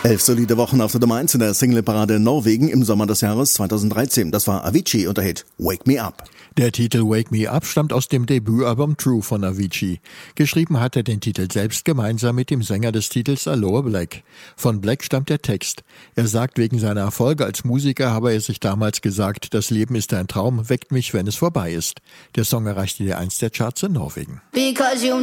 11 solide Wochen auf der Nummer 1 in der Singleparade in Norwegen im Sommer des Jahres 2013. Das war Avicii und der Hit Wake Me Up. Der Titel Wake Me Up stammt aus dem Debütalbum True von Avicii. Geschrieben hat er den Titel selbst gemeinsam mit dem Sänger des Titels Aloe Blacc. Von Blacc stammt der Text. Er sagt, wegen seiner Erfolge als Musiker habe er sich damals gesagt, das Leben ist ein Traum, weckt mich, wenn es vorbei ist. Der Song erreichte die 1 der Charts in Norwegen.